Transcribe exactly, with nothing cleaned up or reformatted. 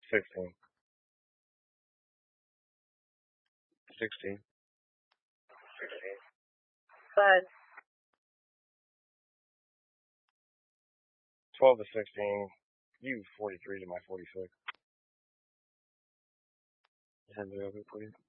Sixteen. Sixteen. Five. Twelve to sixteen. You forty-three to my forty-six. Is that good for you?